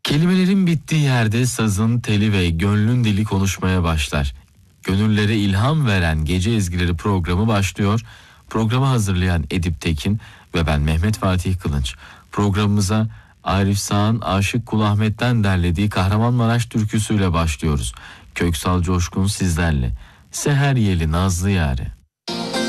Kelimelerin bittiği yerde sazın teli ve gönlün dili konuşmaya başlar. Gönüllere ilham veren Gece Ezgileri programı başlıyor. Programı hazırlayan Edip Tekin ve ben Mehmet Fatih Kılınç. Programımıza Arif Sağ'ın Aşık Kul Ahmet'ten derlediği Kahramanmaraş türküsüyle başlıyoruz. Köksal Coşkun sizlerle. Seher yeli nazlı yâre.